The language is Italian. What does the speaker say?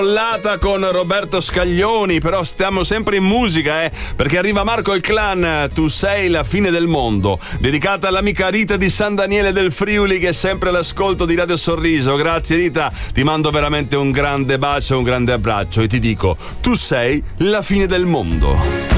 con Roberto Scaglioni, però stiamo sempre in musica, perché arriva Marco il Clan, Tu sei la fine del mondo, dedicata all'amica Rita di San Daniele del Friuli, che è sempre all'ascolto di Radio Sorriso. Grazie Rita, ti mando veramente un grande bacio, un grande abbraccio e ti dico, tu sei la fine del mondo.